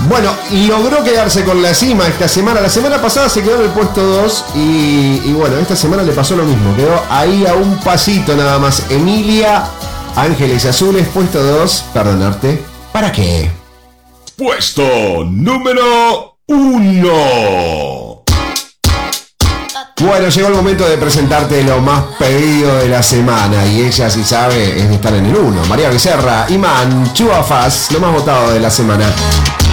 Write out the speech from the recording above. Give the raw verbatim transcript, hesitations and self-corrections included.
Bueno, logró quedarse con la cima esta semana. La semana pasada se quedó en el puesto dos y, y bueno, esta semana le pasó lo mismo. Quedó ahí a un pasito nada más. Emilia Ángeles Azules, puesto dos. Perdonarte. ¿Para qué? Puesto número uno. Bueno, llegó el momento de presentarte lo más pedido de la semana. Y ella, si sabe, es de estar en el uno. María Becerra, Imán, Chuafaz, lo más votado de la semana.